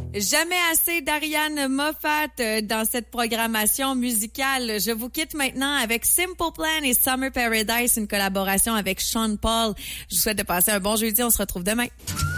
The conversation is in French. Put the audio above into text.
Jamais assez d'Ariane Moffat dans cette programmation musicale. Je vous quitte maintenant avec Simple Plan et Summer Paradise, une collaboration avec Sean Paul. Je vous souhaite de passer un bon jeudi. On se retrouve demain.